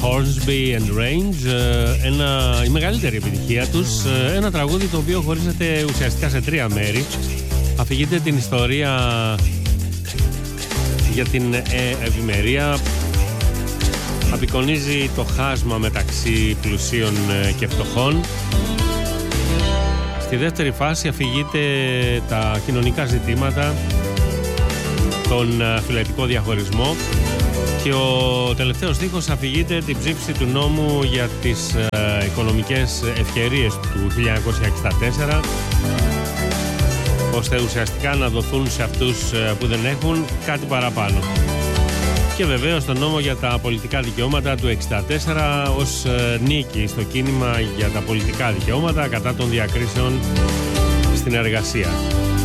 Hornsby and Range, η μεγαλύτερη επιτυχία τους, ένα τραγούδι το οποίο χωρίζεται ουσιαστικά σε 3 μέρη. Αφηγείται την ιστορία για την ευημερία, απεικονίζει το χάσμα μεταξύ πλουσίων και φτωχών. Στη δεύτερη φάση αφηγείται τα κοινωνικά ζητήματα, τον φυλετικό διαχωρισμό, και ο τελευταίος στίχος αφηγείται την ψήφιση του νόμου για τις οικονομικές ευκαιρίες του 1964, ώστε ουσιαστικά να δοθούν σε αυτούς που δεν έχουν κάτι παραπάνω. Και βεβαίως τον νόμο για τα πολιτικά δικαιώματα του 1964 ως νίκη στο κίνημα για τα πολιτικά δικαιώματα κατά των διακρίσεων στην εργασία.